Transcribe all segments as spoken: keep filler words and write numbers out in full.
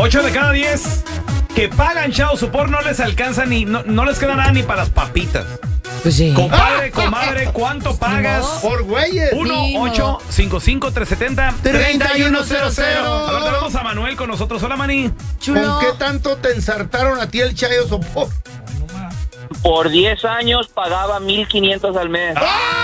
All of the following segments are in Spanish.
Ocho de cada diez que pagan child support no les alcanza ni, no, no les queda nada ni para las papitas. Pues sí. Compadre, comadre, ¿cuánto pagas? Por güeyes. uno ocho cinco cinco tres siete cero treinta y uno cero cero. A ver, tenemos a Manuel con nosotros. Hola, Mani. Chulo. ¿Con qué tanto te ensartaron a ti el chayo sopor? Por diez años pagaba mil quinientos al mes.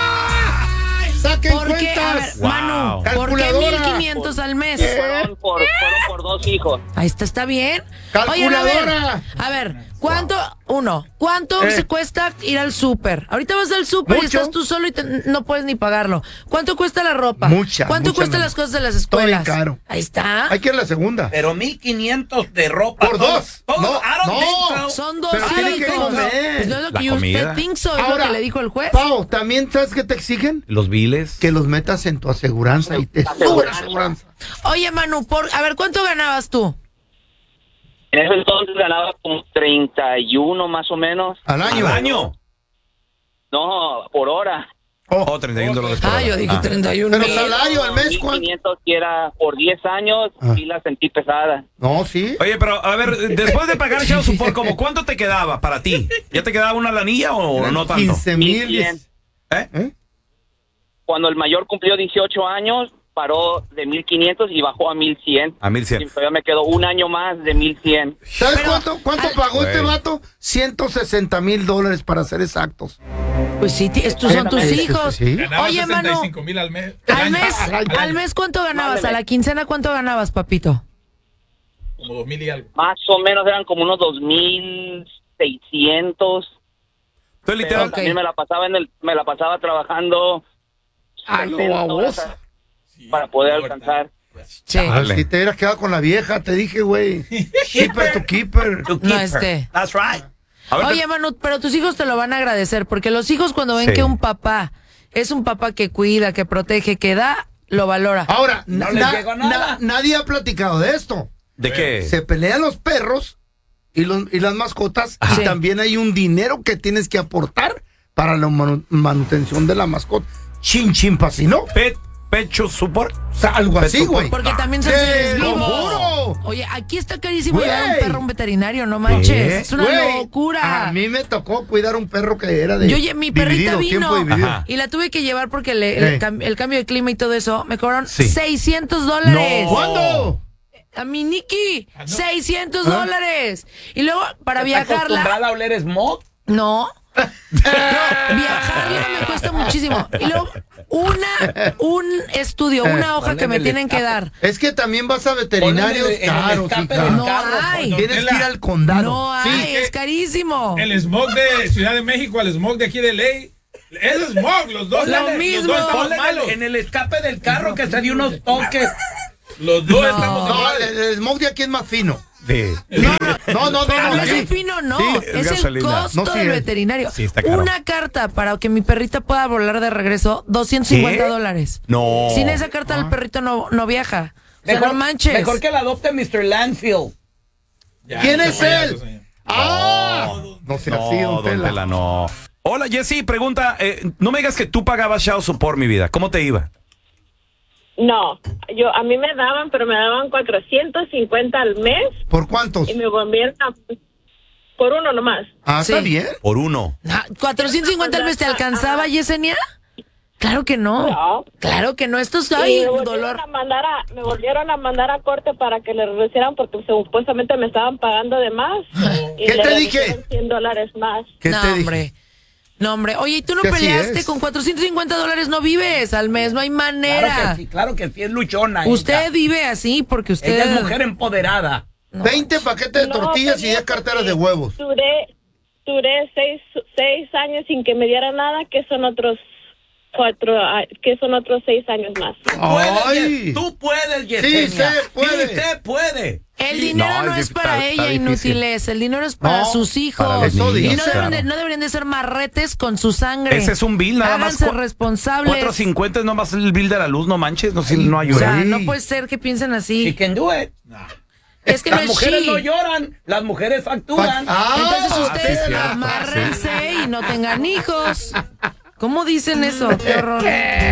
¡Saquen ¿Por qué? A ver, cuentas! Wow. Manu, ¿por qué Calculadora. mil quinientos al mes? Fueron por, fueron por dos hijos. Ahí está, está bien. Oigan, a ver, Calculadora. a ver, ¿cuánto, uno, cuánto Eh. se cuesta ir al súper? Ahorita vas al súper y Mucho. estás tú solo y te- no puedes ni pagarlo. ¿Cuánto cuesta la ropa? Mucha, ¿Cuánto mucha, cuestan Manu. las cosas de las Todo bien escuelas? caro. Ahí está. Hay que ir a la segunda. Pero mil quinientos de ropa. Por todo- dos. todo- No, I don't no. think so. Son dos Pero tiene hijos. que comer. Pues no es lo La que comida. usted think so, es Ahora, lo que le dijo el juez. Pau, ¿también sabes qué te exigen? Los biles. Que los metas en tu aseguranza y te suben la aseguranza. Oye, Manu, por, a ver, ¿cuánto ganabas tú? En ese entonces ganaba como treinta y uno más o menos. Al año. ¿Al año? No, por hora. Oh, treinta y un dólares por Ah, hora. yo dije Ah. treinta y uno Pero mil. salario al mes, mil ¿cuánto? quinientos que era por diez años Ah. y la sentí pesada. No, sí. Oye, pero a ver, después de pagar child support, ¿como cuánto te quedaba para ti? ¿Ya te quedaba una lanilla o no tanto? quince mil. mil cien. ¿Eh? ¿Eh? Cuando el mayor cumplió dieciocho años, paró de mil quinientos y bajó a mil cien. A mil Y cien. todavía me quedó un año más de mil cien. ¿Sabes Pero, cuánto, cuánto al- pagó este Güey. vato? ciento sesenta mil dólares para ser exactos. Pues sí, ti- estos son tus Sí, sí, hijos. sí. Ganaba Oye, sesenta y Manu, cinco mil al mes. al mes, al año. al mes ¿cuánto ganabas? Mándeme. A la quincena, ¿cuánto ganabas, papito? Como dos mil y algo. Más o menos eran como unos dos mil seiscientos. Entonces, Pero literal, Ok. también me la pasaba en el, me la pasaba trabajando Ah, no, sesenta horas babosa. para poder alcanzar. Sí. Dale. Si te hubieras quedado con la vieja, te dije, güey. Keeper to keeper. To No, keep her. este. That's right. a ver, Oye, Manu, pero tus hijos te lo van a agradecer, porque los hijos cuando ven Sí. que un papá es un papá que cuida, que protege, que da, lo valora. Ahora, No na- les na- llegó nada. na- nadie ha platicado de esto. ¿de qué? Se pelean los perros y, los, y las mascotas Sí. y también hay un dinero que tienes que aportar para la manu- manutención de la mascota. Chin, chin, pa' si no. Pet, pecho support. O sea, algo así, güey. Porque también son ¡Te seres lo vivos. juro! Oye, aquí está carísimo Güey. llevar un perro a un veterinario, no manches. ¿Qué? Es una Güey, locura. A mí me tocó cuidar un perro que era de Yo, oye, mi perrita dividido, tiempo vino dividido. Ajá. y la tuve que llevar porque le- el, Sí. cam- el cambio de clima y todo eso me cobraron Sí. seiscientos dólares. No. ¿Cuándo? A mi Nikki, Ah, no. seiscientos ¿Ah? dólares. Y luego, para ¿Está viajarla, acostumbrada a oler smog? no. No, viajarla me cuesta muchísimo. Y luego, una, un estudio, una hoja Ponle que me el tienen que escape. dar. Es que también vas a veterinarios Ponle en el- en el caros, escape hija. del No carro, hay. por- Tienes que ir al condado. No hay, Sí. es carísimo. El smog de Ciudad de México al smog de aquí de Ley. Es smog, los dos. Lo estamos- mismo. Los dos estamos Ponle en malos. el, en el escape del carro que se dio unos toques. Los dos No. estamos No, iguales. el, el smog de aquí es más fino. Sí. No, no, no. Pero no, no es sí. el fino, no. Sí, es es el gasolina. costo No, sí del es. veterinario. Sí, está caro. Una carta para que mi perrita pueda volar de regreso, doscientos cincuenta ¿Qué? dólares. No. Sin esa carta el perrito no, no viaja. O sea, Mejor, no manches. mejor que la adopte mister Landfill. Ya, ¿Quién no es son él? payasos, señor. ¡Ah! No sea así, No, don don Tela. Tela, no. Hola, Jessy, pregunta, eh, no me digas que tú pagabas child support, mi vida. ¿Cómo te iba? No, yo a mí me daban, pero me daban cuatrocientos cincuenta al mes ¿Por cuántos? y me volvieron a, por uno nomás. Ah, está Sí. bien. Por uno. Ah, ¿cuatrocientos cincuenta al mes te alcanzaba, Yesenia? Claro que no. No. Claro que no. Esto es Y ay, me volvieron dolor. a mandar a, me volvieron a mandar a corte para que le reducieran porque supuestamente me estaban pagando de más. Y ¿Qué le te dije? reducieron cien dólares más. ¿Qué No, te dije? hombre. No, hombre. Oye, ¿y tú no Que así peleaste? es. Con cuatrocientos cincuenta dólares no vives al mes. No hay manera. Claro que sí, claro que sí, es luchona. Usted ella. vive así porque usted... Ella es mujer empoderada. veinte paquetes de No, tortillas y tenía diez carteras de porque huevos. Duré, duré seis, seis años sin que me diera nada, que son otros cuatro, ah, que son otros seis años más. Puedes, ¡Ay! Ye- Tú puedes, Yesenia. se puede. Sí se puede. El dinero No, no, es es dif- para está- está ella, difícil. inútiles. El dinero es para No, sus hijos. para los Eso y niños, no, claro. deben de, no deberían de ser marretes con su sangre. Ese es un bill, nada más. Háganse Cu- responsables. cuatro cincuenta es nomás el bill de la luz, no manches, no, si no O ayuda. sea, Güey. no puede ser que piensen She así. can do it. Es que Las no es mujeres she. no lloran, las mujeres facturan. Ah, Entonces sí, ustedes cierto. amárrense y no tengan hijos. ¿Cómo dicen eso? Qué horror.